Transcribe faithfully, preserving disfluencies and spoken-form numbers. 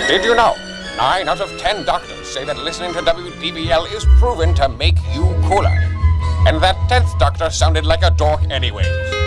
Did you know? Nine out of ten doctors say that listening to W D B L is proven to make you cooler. And that tenth doctor sounded like a dork anyways.